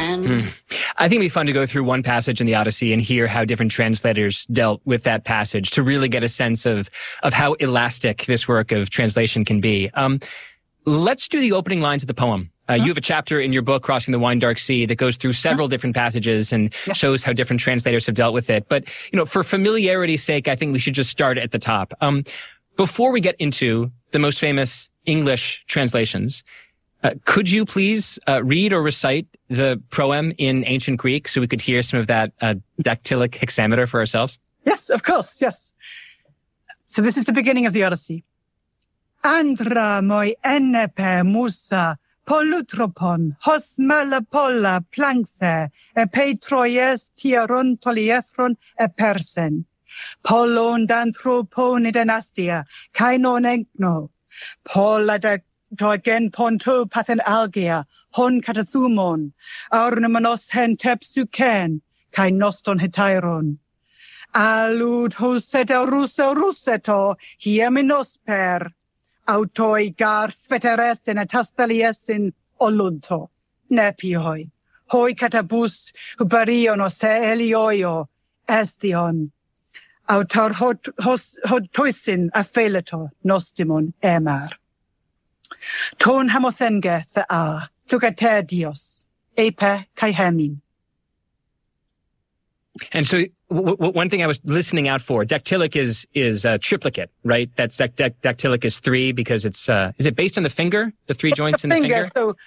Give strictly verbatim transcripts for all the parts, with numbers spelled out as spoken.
again. Mm. I think it'd be fun to go through one passage in the Odyssey and hear how different translators dealt with that passage to really get a sense of, of how elastic this work of translation can be. Um, let's do the opening lines of the poem. Uh, you have a chapter in your book, Crossing the Wine Dark Sea, that goes through several different passages and yes. shows how different translators have dealt with it. But, you know, for familiarity's sake, I think we should just start at the top. Um, before we get into the most famous English translations, uh, could you please uh, read or recite the proem in ancient Greek so we could hear some of that uh, dactylic hexameter for ourselves? Yes, of course, yes. So this is the beginning of the Odyssey. Andra moi enepe musa polutropon, hos malapola planxe, e peitroies tiaron toliethron e persen. Polon d'anthropon dynastia, kainon egno. Pola da togen ponto pathen algia, hon katathumon, aurnumenos hen tepsuken, kai noston hetairon. Alud hoseta russo russeto, hieminos per. Autoi gar sveteresin atastaliasin olunto. Nepioi. Hoi katabus ubariono se elioio estion. Autor hot, hos, hotoisin apheleto nostimon emar. Ton hamothenge the a, tukate dios, epe kai hemin. And so w- w- one thing I was listening out for, dactylic is is uh, triplicate, right? That's dac- dac- dactylic is three because it's, uh, is it based on the finger? The three joints in the finger? finger? So,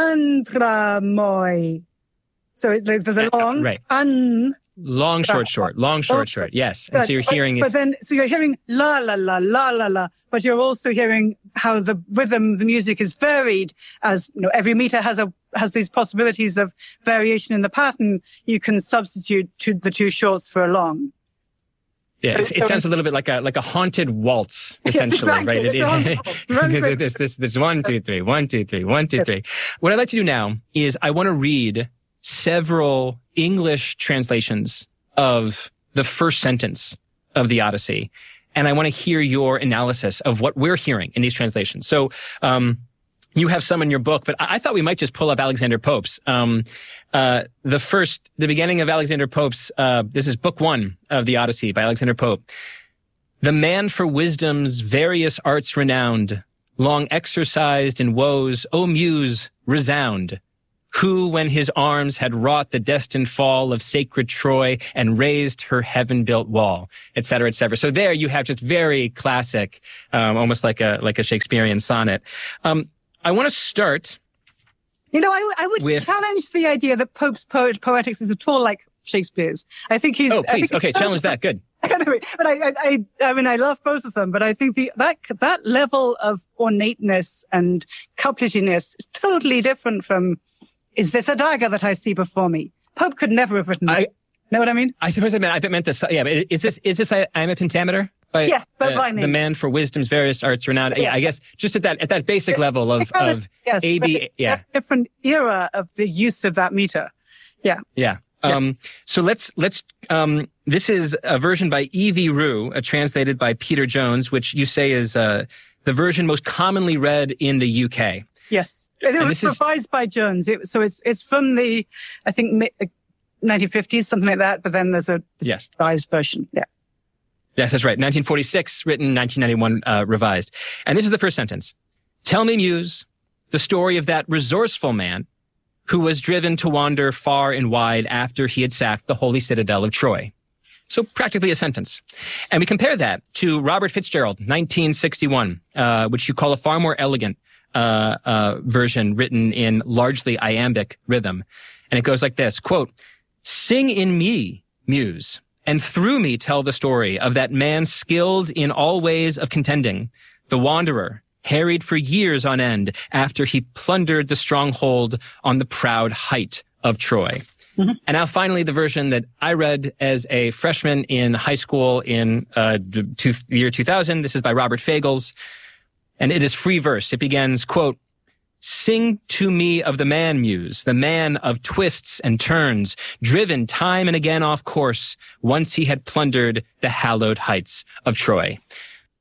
andramoi. So it, there's a long, right. an. Long, short, short, long, short, short. Yes. And but, so you're hearing but, it. But then, so you're hearing la, la, la, la, la, la, but you're also hearing how the rhythm, the music is varied as, you know, every meter has a, has these possibilities of variation in the pattern. You can substitute to the two shorts for a long. Yeah, so, it so sounds a little bit like a like a haunted waltz, essentially, yes, exactly. right? It's It, it, because this this this one two three one two three one two three. What I'd like to do now is I want to read several English translations of the first sentence of the Odyssey, and I want to hear your analysis of what we're hearing in these translations. So, um, you have some in your book, but I, I thought we might just pull up Alexander Pope's. Um, uh, the first, the beginning of Alexander Pope's, uh, this is book one of the Odyssey by Alexander Pope. The man for wisdom's various arts renowned, long exercised in woes, O muse, resound. Who, when his arms had wrought the destined fall of sacred Troy and raised her heaven-built wall, et cetera, et cetera. So there you have just very classic, um, almost like a like a Shakespearean sonnet. Um, I want to start. You know, I, I would with, challenge the idea that Pope's poet, poetics is at all like Shakespeare's. I think he's. Oh, please. Okay, challenge that. Good. Anyway, but I, I, I, I mean, I love both of them, but I think the, that, that level of ornateness and couplatiness is totally different from, is this a dagger that I see before me? Pope could never have written I, that. Know what I mean? I suppose I meant, I meant this, yeah, but is this, is this, I, I'm a pentameter? By, yes, but uh, by name. The man for wisdom's various arts renowned. Yeah, I guess just at that, at that basic level of, of yes, A B, yeah. Different era of the use of that meter. Yeah. Yeah. Um, so let's, let's, um, this is a version by Evie Rue, uh, translated by Peter Jones, which you say is, uh, the version most commonly read in the U K. Yes. It and was revised is, by Jones. It, so it's, it's from the, I think, nineteen fifties, something like that. But then there's a yes. revised version. Yeah. Yes, that's right. nineteen forty-six, written, nineteen ninety-one, uh, revised. And this is the first sentence. Tell me, muse, the story of that resourceful man who was driven to wander far and wide after he had sacked the holy citadel of Troy. So practically a sentence. And we compare that to Robert Fitzgerald, nineteen sixty-one, uh, which you call a far more elegant, uh, uh, version written in largely iambic rhythm. And it goes like this, quote, sing in me, muse, and through me tell the story of that man skilled in all ways of contending, the wanderer, harried for years on end after he plundered the stronghold on the proud height of Troy. Mm-hmm. And now finally, the version that I read as a freshman in high school in uh, the year two thousand. This is by Robert Fagles, and it is free verse. It begins, quote, sing to me of the man, muse, the man of twists and turns, driven time and again off course once he had plundered the hallowed heights of Troy.